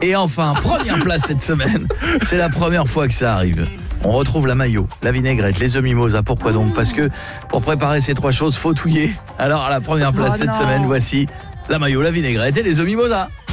Et enfin, première place cette semaine. C'est la première fois que ça arrive. On retrouve la mayo, la vinaigrette, les œufs mimosa. Pourquoi donc? Parce que pour préparer ces trois choses, faut touiller. Alors à la première place cette semaine, voici la mayo, la vinaigrette et les œufs mimosa.